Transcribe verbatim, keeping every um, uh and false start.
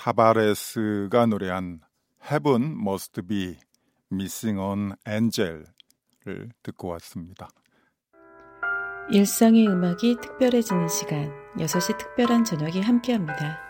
타바레스가 노래한 Heaven Must Be Missing an Angel을 듣고 왔습니다. 일상의 음악이 특별해지는 시간, 여섯 시 특별한 저녁이 함께합니다.